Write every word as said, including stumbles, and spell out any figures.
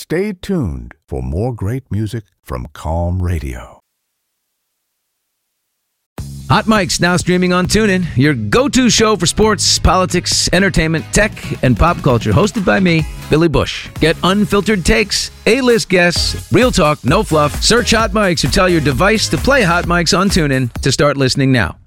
Stay tuned for more great music from Calm Radio. Hot Mic's now streaming on TuneIn, your go-to show for sports, politics, entertainment, tech, and pop culture. Hosted by me, Billy Bush. Get unfiltered takes, A-list guests, real talk, no fluff. Search Hot Mic's or tell your device to play Hot Mic's on TuneIn to start listening now.